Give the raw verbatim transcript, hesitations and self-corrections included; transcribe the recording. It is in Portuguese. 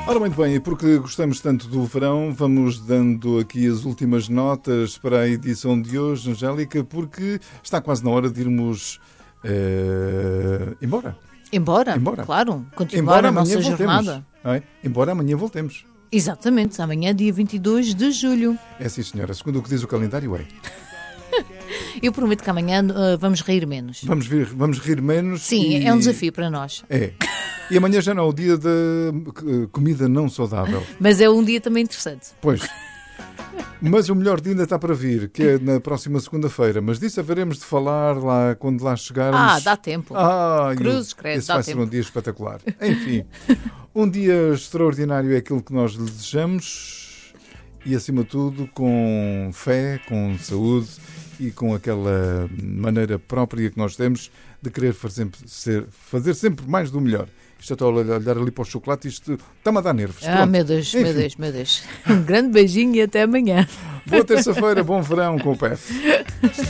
Ora, muito bem, e porque gostamos tanto do verão, vamos dando aqui as últimas notas para a edição de hoje, Angélica, porque está quase na hora de irmos uh, embora. Embora? Embora. Claro, continuar Embora a nossa voltemos, jornada. não é? Embora amanhã voltemos. Exatamente, amanhã dia vinte e dois de julho. É sim, senhora, segundo o que diz o calendário é. Eu prometo que amanhã uh, vamos rir menos. Vamos, vir, vamos rir menos. Sim, e... é um desafio para nós. É. E amanhã já não é o dia da comida não saudável. Mas é um dia também interessante. Pois. Mas o melhor dia ainda está para vir, que é na próxima segunda-feira. Mas disso haveremos de falar lá quando lá chegarmos. Ah, dá tempo. Ah, Cruzes, credo, esse dá vai tempo. ser um dia espetacular. Enfim, um dia extraordinário é aquilo que nós lhe desejamos e, acima de tudo, com fé, com saúde e com aquela maneira própria que nós temos de querer fazer sempre, ser, fazer sempre mais do melhor. Isto eu estou a olhar ali para o chocolate, isto está-me a dar nervos. Ah, Pronto. meu Deus, Enfim. meu Deus, meu Deus. Um grande beijinho e até amanhã. Boa terça-feira, bom verão com o P E F.